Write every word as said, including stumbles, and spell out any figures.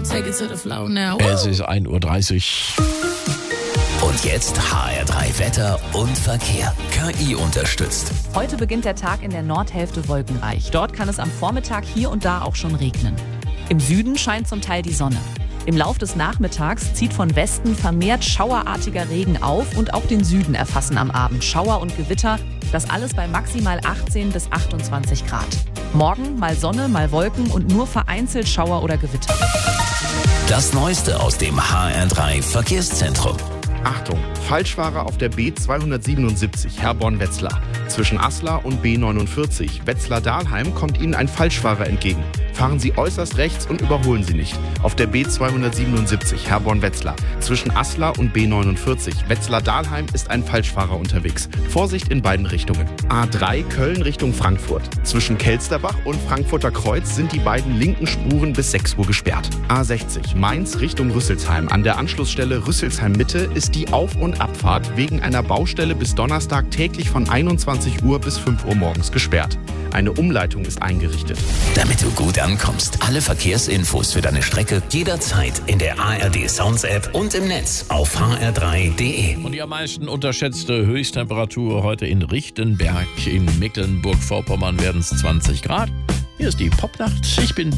Take it to the flow now. Es ist ein Uhr dreißig. Und jetzt H R drei Wetter und Verkehr. K I unterstützt. Heute beginnt der Tag in der Nordhälfte wolkenreich. Dort kann es am Vormittag hier und da auch schon regnen. Im Süden scheint zum Teil die Sonne. Im Lauf des Nachmittags zieht von Westen vermehrt schauerartiger Regen auf und auch den Süden erfassen am Abend Schauer und Gewitter. Das alles bei maximal achtzehn bis achtundzwanzig Grad. Morgen mal Sonne, mal Wolken und nur vereinzelt Schauer oder Gewitter. Das Neueste aus dem H R drei Verkehrszentrum. Achtung, Falschfahrer auf der B zweihundertsiebenundsiebzig Herborn-Wetzlar. Zwischen Aslar und B neunundvierzig Wetzlar-Dahlheim kommt Ihnen ein Falschfahrer entgegen. Fahren Sie äußerst rechts und überholen Sie nicht. Auf der B zweihundertsiebenundsiebzig Herborn-Wetzlar. Zwischen Aslar und B neunundvierzig Wetzlar-Dahlheim ist ein Falschfahrer unterwegs. Vorsicht in beiden Richtungen. A drei Köln Richtung Frankfurt. Zwischen Kelsterbach und Frankfurter Kreuz sind die beiden linken Spuren bis sechs Uhr gesperrt. A sechzig Mainz Richtung Rüsselsheim. An der Anschlussstelle Rüsselsheim-Mitte ist die Auf- und Abfahrt wegen einer Baustelle bis Donnerstag täglich von einundzwanzig Uhr bis fünf Uhr morgens gesperrt. Eine Umleitung ist eingerichtet. Damit du gut ankommst, alle Verkehrsinfos für deine Strecke jederzeit in der A R D Sounds App und im Netz auf h r drei punkt d e. Und die am meisten unterschätzte Höchsttemperatur heute in Richtenberg in Mecklenburg-Vorpommern werden es zwanzig Grad. Hier ist die Popnacht. Ich bin